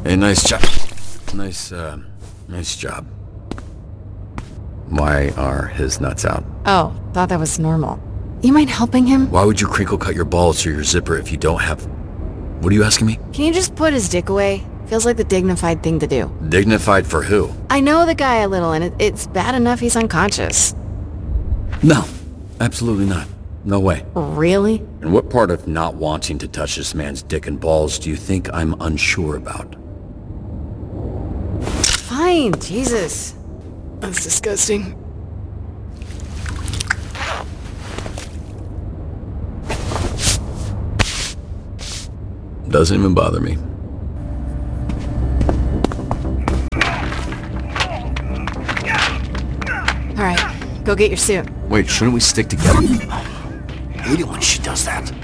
Hey, nice job. Nice job. Why are his nuts out? Oh, thought that was normal. You mind helping him? Why would you crinkle cut your balls or your zipper if you don't have... What are you asking me? Can you just put his dick away? Feels like the dignified thing to do. Dignified for who? I know the guy a little, and it's bad enough he's unconscious. No, absolutely not. No way. Really? And what part of not wanting to touch this man's dick and balls do you think I'm unsure about? Fine, Jesus. That's disgusting. Doesn't even bother me. Alright, go get your suit. Wait, shouldn't we stick together? I hate it when she does that.